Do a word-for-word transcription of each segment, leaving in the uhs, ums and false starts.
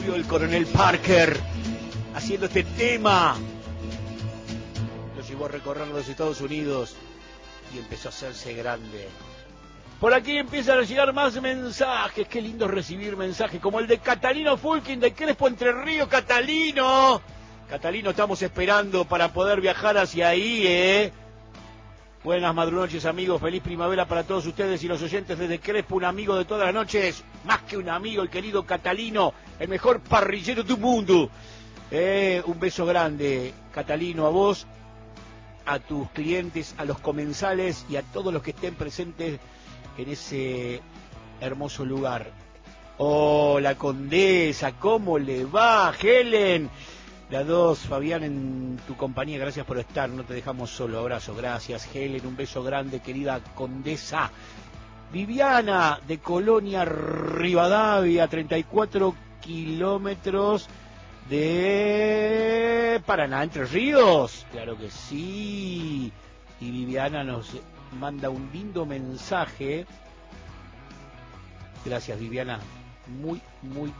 nació el coronel Parker haciendo este tema. Lo llevó a recorrer los Estados Unidos y empezó a hacerse grande. Por aquí empiezan a llegar más mensajes. Qué lindo recibir mensajes, como el de Catalino Fulkin de Crespo, Entre Ríos. Catalino, Catalino, estamos esperando para poder viajar hacia ahí, ¿eh? Buenas madrunoches, amigos. Feliz primavera para todos ustedes y los oyentes desde Crespo. Un amigo de todas las noches, más que un amigo, el querido Catalino, el mejor parrillero del mundo. Eh, un beso grande, Catalino, a vos, a tus clientes, a los comensales y a todos los que estén presentes en ese hermoso lugar. Hola, Condesa, ¿cómo le va? Helen, la dos, Fabián, en tu compañía, gracias por estar, no te dejamos solo, abrazo, gracias, Helen, un beso grande, querida Condesa. Viviana, de Colonia Rivadavia, treinta y cuatro kilómetros de Paraná, Entre Ríos, claro que sí. Y Viviana nos manda un lindo mensaje. Gracias, Viviana, muy, muy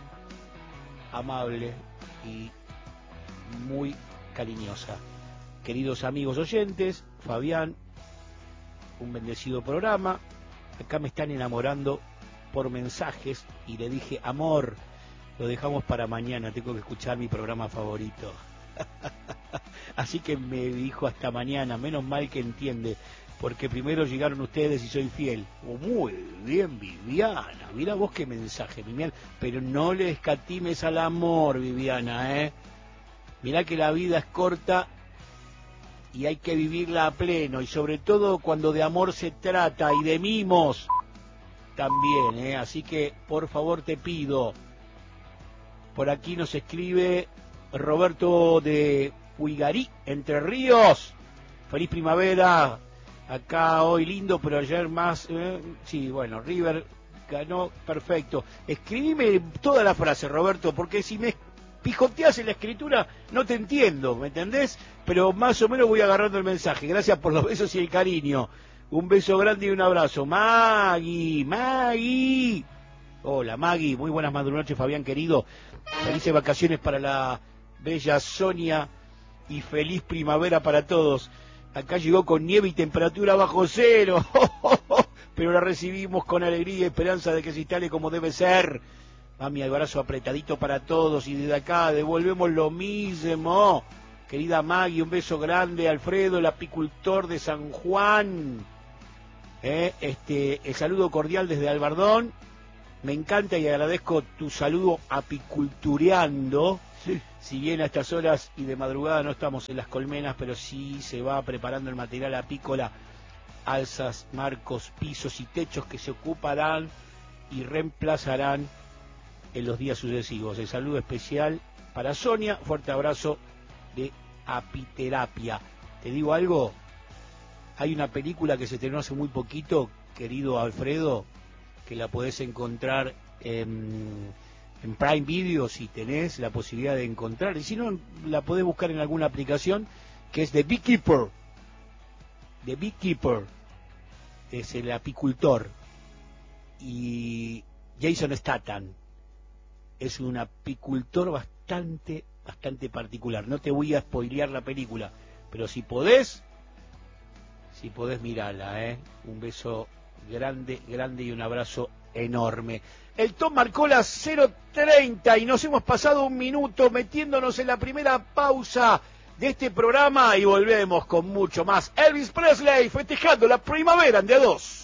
amable y muy cariñosa. Queridos amigos oyentes, Fabián, un bendecido programa. Acá me están enamorando por mensajes y le dije, amor, lo dejamos para mañana, tengo que escuchar mi programa favorito. Así que me dijo hasta mañana, menos mal que entiende, porque primero llegaron ustedes y soy fiel. Oh, muy bien, Viviana, mira vos qué mensaje, Viviana, pero no le escatimes al amor, Viviana, ¿eh? Mirá que la vida es corta y hay que vivirla a pleno, y sobre todo cuando de amor se trata y de mimos también, ¿eh? Así que, por favor, te pido. Por aquí nos escribe Roberto de Huigarí, Entre Ríos. Feliz primavera. Acá hoy lindo, pero ayer más. Eh, sí, bueno, River ganó, perfecto. Escribime toda la frase, Roberto, porque si me pijoteas en la escritura no te entiendo, ¿me entendés? Pero más o menos voy agarrando el mensaje. Gracias por los besos y el cariño. Un beso grande y un abrazo. Maggie, Maggie. Hola, Maggie, muy buenas madrunoches, Fabián querido. Felices vacaciones para la bella Sonia y feliz primavera para todos. Acá llegó con nieve y temperatura bajo cero, pero la recibimos con alegría y esperanza de que se instale como debe ser. Mami, abrazo apretadito para todos y desde acá devolvemos lo mismo. Querida Maggie, un beso grande. Alfredo, el apicultor de San Juan. Eh, este, el saludo cordial desde Albardón. Me encanta y agradezco tu saludo apicultureando. Sí. Si bien a estas horas y de madrugada no estamos en las colmenas, pero sí se va preparando el material apícola, alzas, marcos, pisos y techos que se ocuparán y reemplazarán en los días sucesivos. El saludo especial para Sonia, fuerte abrazo de Apiterapia. Te digo algo, hay una película que se estrenó hace muy poquito, querido Alfredo, que la podés encontrar en, en Prime Video si tenés la posibilidad de encontrar, y si no, la podés buscar en alguna aplicación, que es The Beekeeper. The Beekeeper es el apicultor, y Jason Statham es un apicultor bastante, bastante particular. No te voy a spoilear la película, pero si podés, si podés mirarla, ¿eh? Un beso grande, grande y un abrazo enorme. El Tom marcó las cero treinta y nos hemos pasado un minuto metiéndonos en la primera pausa de este programa y volvemos con mucho más. Elvis Presley festejando la primavera en de a dos.